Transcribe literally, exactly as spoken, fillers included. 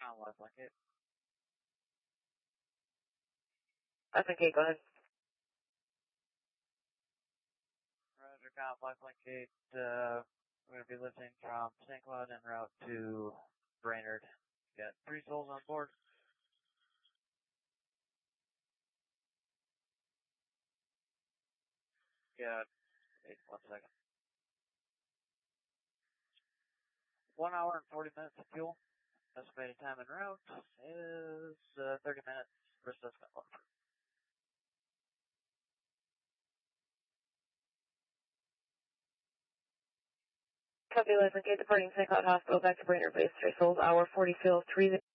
Roger, Lifeline Kate. Lifeline Kate, go ahead. Roger, Comp, Lifeline Kate. Uh, we're going to be lifting from Saint Cloud en route to Brainerd. Got three souls on board. Got, wait, one second. One hour and forty minutes of fuel. Estimated time en route is uh, thirty minutes for assessment left. Copy, Lifeline Kate, departing Saint Cloud Hospital back to Brainerd Base. Three souls, hour forty, fuel, three.